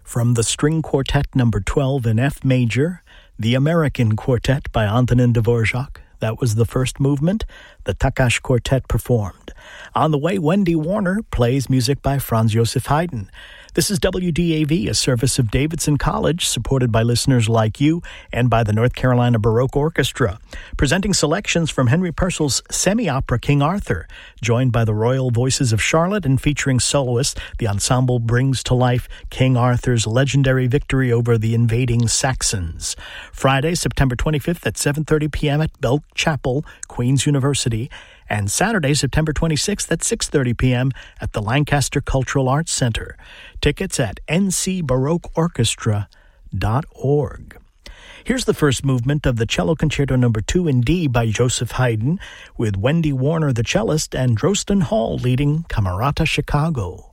From the String Quartet Number 12 in F major, the American Quartet by Antonin Dvorak. That was the first movement. The Takash Quartet performed. On the way, Wendy Warner plays music by Franz Joseph Haydn. This is WDAV, a service of Davidson College, supported by listeners like you and by the North Carolina Baroque Orchestra. Presenting selections from Henry Purcell's semi-opera King Arthur. Joined by the Royal Voices of Charlotte and featuring soloists, the ensemble brings to life King Arthur's legendary victory over the invading Saxons. Friday, September 25th at 7:30 p.m. at Belk Chapel, Queen's University, and Saturday, September 26th at 6:30 p.m. at the Lancaster Cultural Arts Center. Tickets at ncbaroqueorchestra.org. Here's the first movement of the Cello Concerto No. 2 in D by Joseph Haydn, with Wendy Warner, the cellist, and Drosten Hall leading Camerata Chicago.